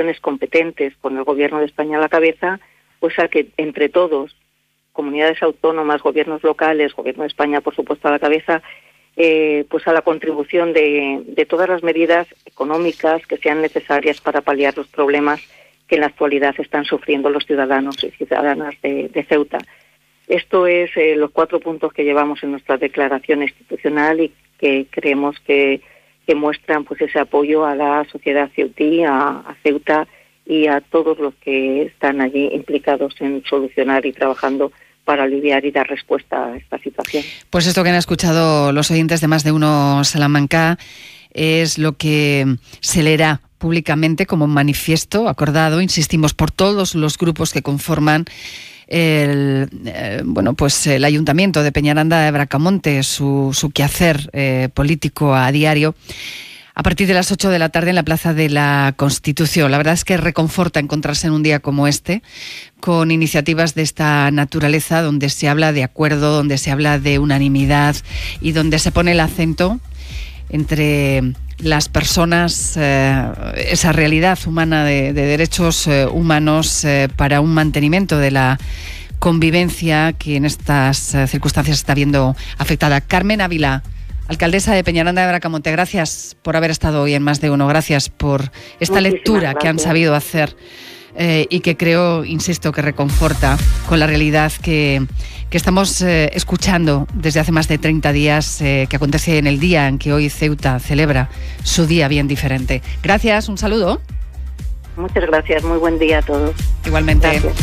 instituciones competentes, con el Gobierno de España a la cabeza, pues a que entre todos, comunidades autónomas, gobiernos locales, Gobierno de España, por supuesto, a la cabeza, pues a la contribución de todas las medidas económicas que sean necesarias para paliar los problemas que en la actualidad están sufriendo los ciudadanos y ciudadanas de Ceuta. Esto es los 4 puntos que llevamos en nuestra declaración institucional y que creemos que muestran pues ese apoyo a la sociedad ceutí, a Ceuta y a todos los que están allí implicados en solucionar y trabajando para aliviar y dar respuesta a esta situación. Pues esto que han escuchado los oyentes de Más de Uno Salamanca es lo que se leerá públicamente como un manifiesto acordado, insistimos, por todos los grupos que conforman el Ayuntamiento de Peñaranda de Bracamonte, su quehacer político a diario, a partir de las 8 de la tarde en la Plaza de la Constitución. La verdad es que reconforta encontrarse en un día como este, con iniciativas de esta naturaleza, donde se habla de acuerdo, donde se habla de unanimidad y donde se pone el acento entre las personas, esa realidad humana de derechos humanos para un mantenimiento de la convivencia que en estas circunstancias está viendo afectada. Carmen Ávila, alcaldesa de Peñaranda de Bracamonte, gracias por haber estado hoy en Más de Uno, gracias por esta lectura que han sabido hacer y que creo, insisto, que reconforta con la realidad que estamos escuchando desde hace más de 30 días, que acontece en el día en que hoy Ceuta celebra su día bien diferente. Gracias, un saludo. Muchas gracias, muy buen día a todos. Igualmente. Gracias.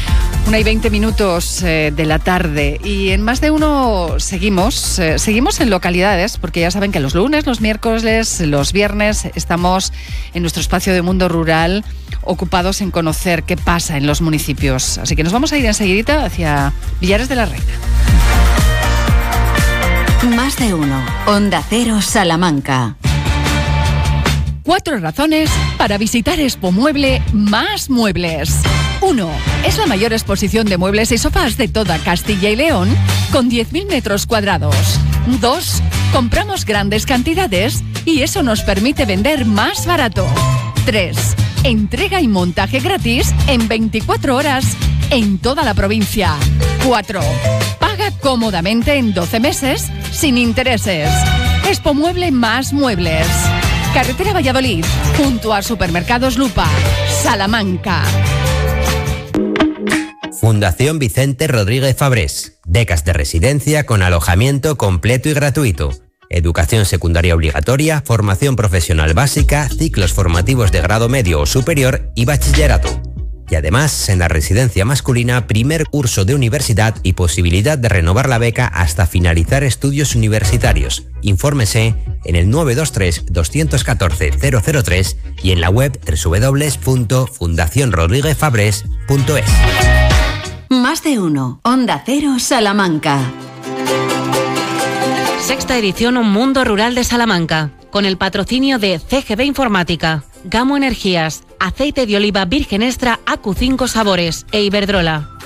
1:20 de la tarde y en Más de Uno seguimos en localidades, porque ya saben que los lunes, los miércoles, los viernes estamos en nuestro espacio de Mundo Rural ocupados en conocer qué pasa en los municipios. Así que nos vamos a ir enseguidita hacia Villares de la Reina. Más de Uno, Onda Cero Salamanca. 4 razones para visitar Expomueble Más Muebles. 1. Es la mayor exposición de muebles y sofás de toda Castilla y León, con 10.000 metros cuadrados. 2. Compramos grandes cantidades y eso nos permite vender más barato. 3. Entrega y montaje gratis en 24 horas en toda la provincia. 4. Paga cómodamente en 12 meses sin intereses. Expomueble Más Muebles. Carretera Valladolid, junto a Supermercados Lupa, Salamanca. Fundación Vicente Rodríguez Fabrés. Becas de residencia con alojamiento completo y gratuito. Educación secundaria obligatoria, formación profesional básica, ciclos formativos de grado medio o superior y bachillerato. Y además, en la residencia masculina, primer curso de universidad y posibilidad de renovar la beca hasta finalizar estudios universitarios. Infórmese en el 923 214 003 y en la web www.fundacionrodríguezfabrés.es. Más de Uno, Onda Cero Salamanca. Sexta edición Mundo Rural de Salamanca, con el patrocinio de CGB Informática, Gamo Energías, Aceite de Oliva Virgen Extra AQ5 Sabores e Iberdrola.